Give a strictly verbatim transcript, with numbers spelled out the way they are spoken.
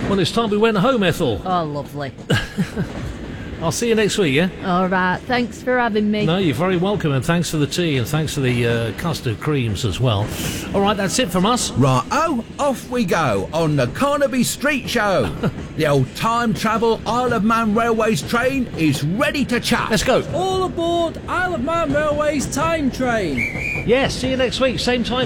Well, it's time we went home, Ethel. Oh, lovely. I'll see you next week, yeah? All right, thanks for having me. No, you're very welcome, and thanks for the tea, and thanks for the uh, custard creams as well. All right, that's it from us. Right-o, off we go on the Carnaby Street Show. The old time travel Isle of Man Railways train is ready to chat. Let's go. All aboard Isle of Man Railways time train. Yes, see you next week, same time.